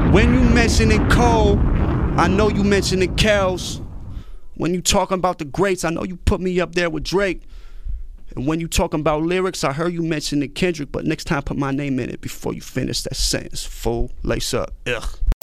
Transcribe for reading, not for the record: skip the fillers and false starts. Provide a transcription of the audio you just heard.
When you mentioning Cole, I know you mentioning Kels. When you talking about the greats, I know you put me up there with Drake. And when you talking about lyrics, I heard you mentioning Kendrick, but next time put my name in it before you finish that sentence, fool. Lace up. Ugh.